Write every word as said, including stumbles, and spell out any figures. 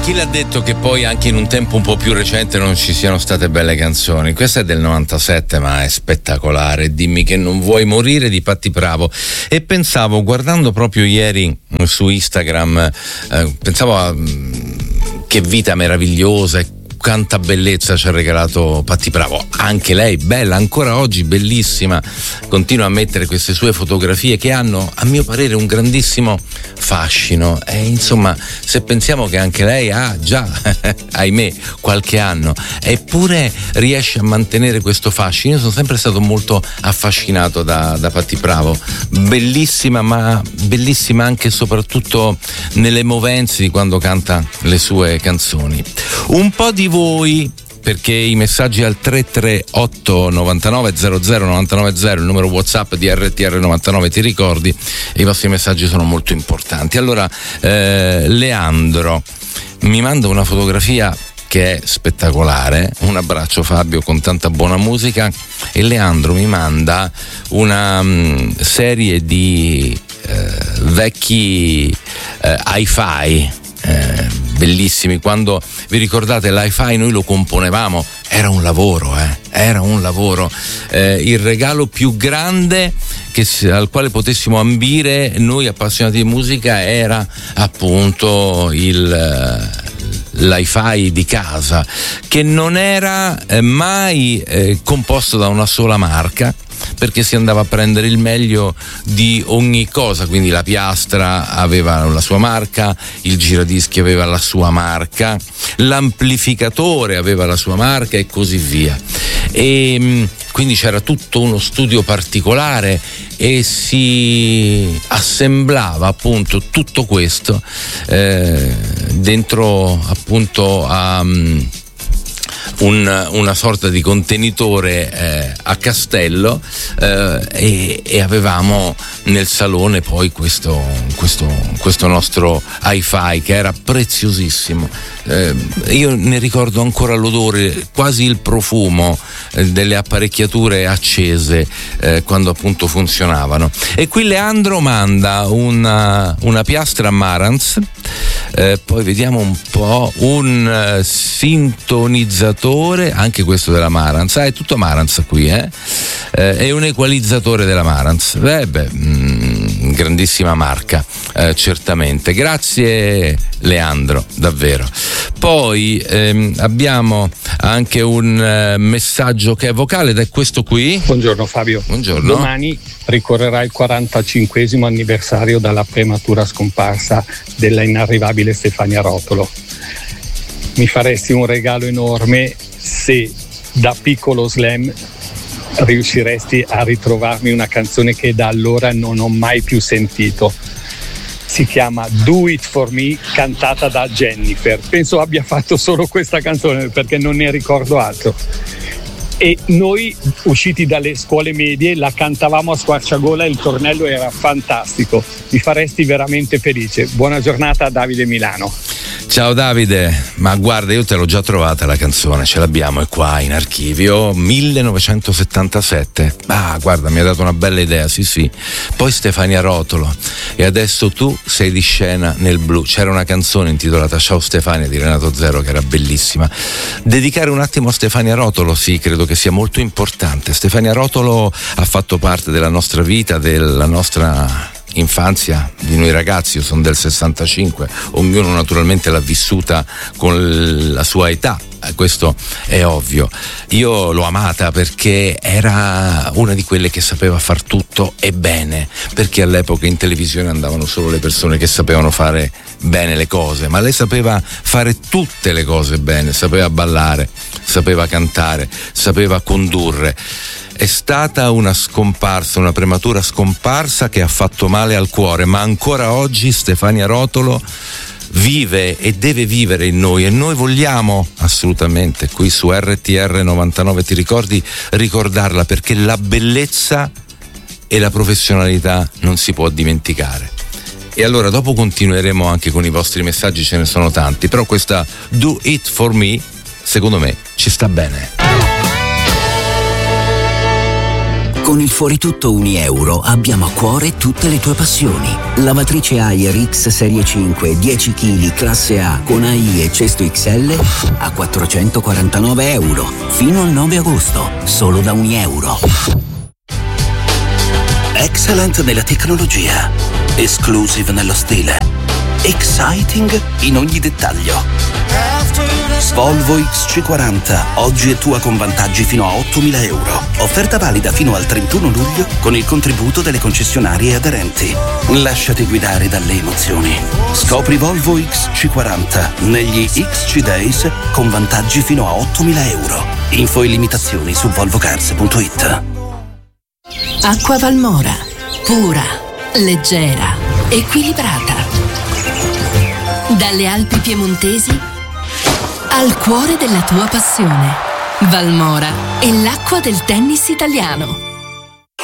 chi l'ha detto che poi anche in un tempo un po' più recente non ci siano state belle canzoni? Questa è del novantasette, ma è spettacolare. Dimmi che non vuoi morire di Patti Bravo. E pensavo, guardando proprio ieri su Instagram, eh, pensavo a mh, che vita meravigliosa e quanta bellezza ci ha regalato Patti Bravo. Anche lei bella, ancora oggi bellissima, continua a mettere queste sue fotografie che hanno, a mio parere, un grandissimo fascino. E insomma, se pensiamo che anche lei ha già ahimè qualche anno, eppure riesce a mantenere questo fascino. Io sono sempre stato molto affascinato da, da Patti Bravo, bellissima, ma bellissima anche e soprattutto nelle movenze di quando canta le sue canzoni. Un po' di voi, perché i messaggi al tre tre otto novantanove zero zero novantanove zero, il numero WhatsApp di R T R novantanove, ti ricordi? I vostri messaggi sono molto importanti. Allora, eh, Leandro mi manda una fotografia che è spettacolare. Un abbraccio Fabio, con tanta buona musica. E Leandro mi manda una um, serie di eh, vecchi eh, hi-fi eh, bellissimi. Quando vi ricordate l'hi-fi noi lo componevamo, era un lavoro, eh? era un lavoro. Eh, il regalo più grande che, al quale potessimo ambire noi appassionati di musica era appunto il l'hi-fi di casa, che non era eh, mai eh, composto da una sola marca, perché si andava a prendere il meglio di ogni cosa. Quindi la piastra aveva la sua marca, il giradischi aveva la sua marca, l'amplificatore aveva la sua marca e così via. E quindi c'era tutto uno studio particolare e si assemblava appunto tutto questo eh, dentro appunto a um, Un, una sorta di contenitore eh, a castello eh, e, e avevamo nel salone poi questo, questo, questo nostro hi-fi che era preziosissimo. Eh, io ne ricordo ancora l'odore, quasi il profumo eh, delle apparecchiature accese eh, quando appunto funzionavano. E qui Leandro manda una, una piastra Marantz, eh, poi vediamo un po', un uh, sintonizzatore, anche questo della Marantz, ah, è tutto Marantz qui, eh? Eh, è un equalizzatore della Marantz, eh beh, mh, grandissima marca, eh, certamente. Grazie Leandro, davvero. Poi ehm, abbiamo anche un eh, messaggio che è vocale ed è questo qui. Buongiorno Fabio. Buongiorno. Domani ricorrerà il quarantacinquesimo anniversario dalla prematura scomparsa della inarrivabile Stefania Rotolo. Mi faresti un regalo enorme se da piccolo slam riusciresti a ritrovarmi una canzone che da allora non ho mai più sentito. Si chiama Do It For Me, cantata da Jennifer. Penso abbia fatto solo questa canzone perché non ne ricordo altro. E noi, usciti dalle scuole medie, la cantavamo a squarciagola e il tornello era fantastico. Mi faresti veramente felice. Buona giornata, Davide Milano. Ciao Davide, ma guarda, io te l'ho già trovata la canzone, ce l'abbiamo, è qua in archivio, millenovecentosettantasette. Ah, guarda, mi ha dato una bella idea, sì sì. Poi Stefania Rotolo, e adesso tu sei di scena nel blu. C'era una canzone intitolata Ciao Stefania di Renato Zero che era bellissima. Dedicare un attimo a Stefania Rotolo, sì, credo che sia molto importante. Stefania Rotolo ha fatto parte della nostra vita, della nostra infanzia, di noi ragazzi. Io sono del sessantacinque, ognuno naturalmente l'ha vissuta con la sua età, questo è ovvio. Io l'ho amata perché era una di quelle che sapeva far tutto e bene, perché all'epoca in televisione andavano solo le persone che sapevano fare bene le cose, ma lei sapeva fare tutte le cose bene, sapeva ballare, sapeva cantare, sapeva condurre. È stata una scomparsa, una prematura scomparsa che ha fatto male al cuore, ma ancora oggi Stefania Rotolo vive e deve vivere in noi, e noi vogliamo assolutamente qui su R T R novantanove, ti ricordi, ricordarla, perché la bellezza e la professionalità non si può dimenticare. E allora dopo continueremo anche con i vostri messaggi, ce ne sono tanti, però questa Do It For Me secondo me ci sta bene. Con il Fuoritutto Unieuro abbiamo a cuore tutte le tue passioni. Lavatrice Haier X Serie cinque dieci chili classe A con A I e cesto X L a quattrocentoquarantanove euro. Fino al nove agosto, solo da Unieuro. Excellent nella tecnologia, exclusive nello stile, exciting in ogni dettaglio. Volvo X C quaranta, oggi è tua con vantaggi fino a ottomila euro. Offerta valida fino al trentuno luglio con il contributo delle concessionarie aderenti. Lasciati guidare dalle emozioni. Scopri Volvo X C quaranta negli X C Days con vantaggi fino a ottomila euro. Info e limitazioni su volvocars punto it. Acqua Valmora, pura, leggera, equilibrata. Dalle Alpi piemontesi al cuore della tua passione. Valmora è l'acqua del tennis italiano.